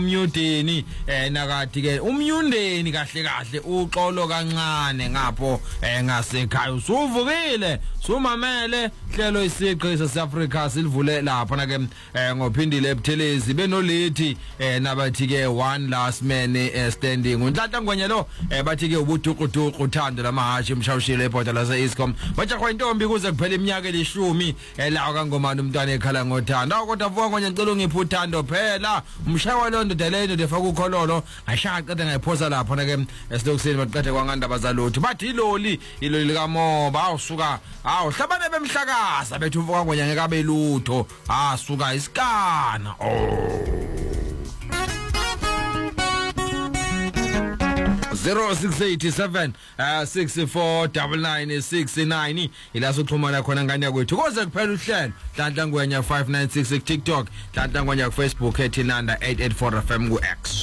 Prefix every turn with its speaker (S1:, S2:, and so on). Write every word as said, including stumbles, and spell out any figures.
S1: umyundeni eh nakati ke umyundeni kahle kahle uxolo kancane ngapho eh ngasekhaya usuvukile sumamele hlelo isiqi saseAfrica silivule lapha na ke ngophindile ebuthelezi benolethi eh nabathi ke one last man standing unhlanhla ngwenyelo eh bathi ke ubuduquduqu uthando lamahashi emshawushile ebhoda lase Eskom bajakhwa intombi kuze kuphela iminyaka elishumi elawo kangomani umntwana ekhala ngothando kodwa vuka kwenye ngicela ungiphe uthando phela umshawa londo deleno defaka ukhololo ashaya qede ngayiphosa lapha na ke esilokuseni baqede kwangandaba zalutho bathi iloli iloli lika Moba awusuka awu hlabane bemhlakaza bethu uvuka ngonya ngeke abe lutho asuka isikana oh zero six eight seven six four nine nine six nine ila soxhumana khona ngani kwethu koze kuphela uhlelo Nhlanhla Ngwenya five nine six TikTok Nhlanhla Ngwenya Facebook ethi nanda eight eight four F M ku X